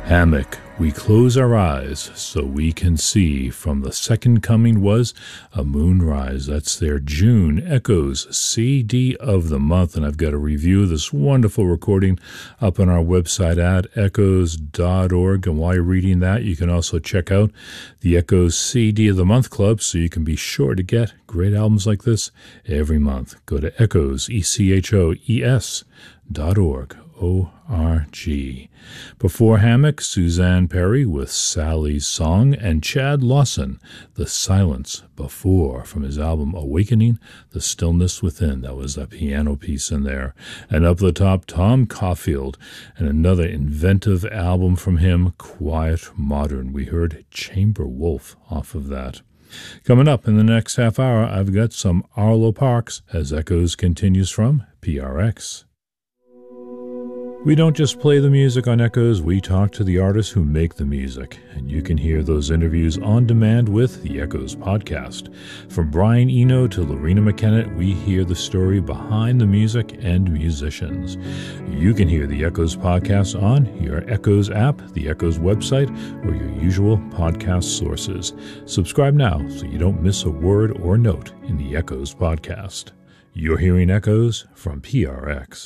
Hammock, we close our eyes so we can see. From the second coming was a moonrise. That's their June Echoes CD of the month. And I've got a review of this wonderful recording up on our website at echoes.org. And while you're reading that, you can also check out the Echoes CD of the Month Club so you can be sure to get great albums like this every month. Go to echoes, echoes.org. O-R-G. Before Hammock, Suzanne Perry with Sally's Song, and Chad Lawson, The Silence Before, from his album Awakening, The Stillness Within. That was a piano piece in there. And up the top, Tom Caulfield, and another inventive album from him, Quiet Modern. We heard Chamber Wolf off of that. Coming up in the next half hour, I've got some Arlo Parks as Echoes continues from PRX. We don't just play the music on Echoes, we talk to the artists who make the music, and you can hear those interviews on demand with the Echoes podcast. From Brian Eno to Lorena McKenna, we hear the story behind the music and musicians. You can hear the Echoes podcast on your Echoes app, the Echoes website, or your usual podcast sources. Subscribe now so you don't miss a word or note in the Echoes podcast. You're hearing Echoes from PRX.